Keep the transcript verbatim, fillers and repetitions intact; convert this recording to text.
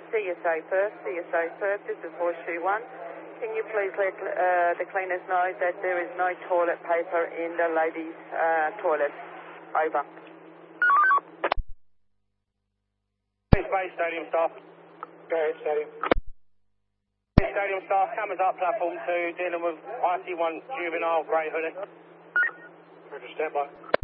C S A Perth, C S A Perth, this is Horseshoe one. Can you please let uh, the cleaners know that there is no toilet paper in the ladies' uh, toilet? Over. Space Stadium staff. Go ahead, Stadium. Stadium staff, cameras up, platform two, dealing with I C one juvenile grey hoodie. Roger, stand by.